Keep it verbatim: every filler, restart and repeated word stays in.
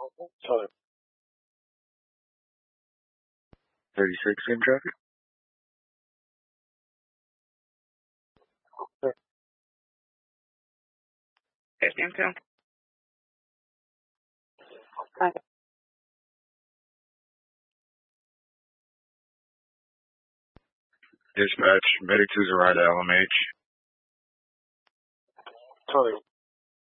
Sorry. thirty-six in traffic. Yes, ma'am, too. Hi. Dispatch, medic two's arrived at L M H. Sorry.